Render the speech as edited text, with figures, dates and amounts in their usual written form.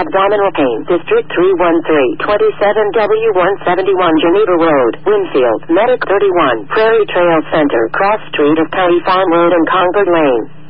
abdominal pain. District 313, 27W171 Geneva Road, Winfield, Medic 31, Prairie Trail Center, Cross Street of Perry Farm Road and Concord Lane.